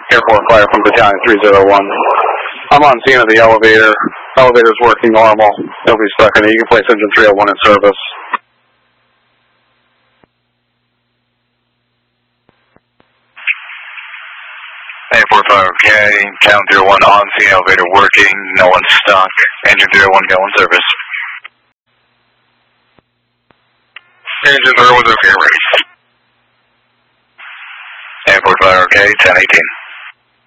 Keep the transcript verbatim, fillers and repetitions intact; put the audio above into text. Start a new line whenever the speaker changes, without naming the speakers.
Airport Fire from Battalion three oh one. I'm on scene of the elevator. Elevator's working normal. Nobody's stuck in it. You can place engine three oh one in service.
Airport Fire, okay. Battalion three oh one on scene, elevator working. No one's stuck. Engine three oh one go in service. Engine three oh one's okay, ready. Airport Fire, okay. ten eighteen.